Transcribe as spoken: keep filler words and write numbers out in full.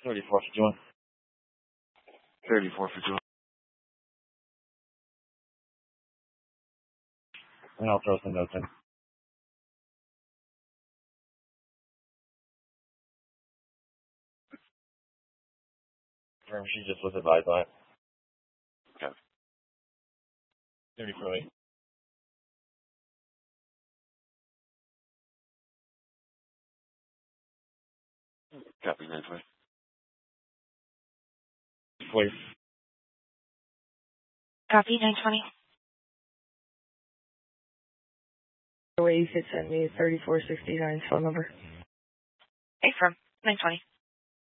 thirty-four for Joy. thirty-four for Joy. And I'll throw some notes in. She just was advised on it. Okay. thirty-four late. Copy, nine twenty. Please. Copy, nine twenty. The way you could send me thirty-four sixty-nine's phone number. Hey, from nine twenty.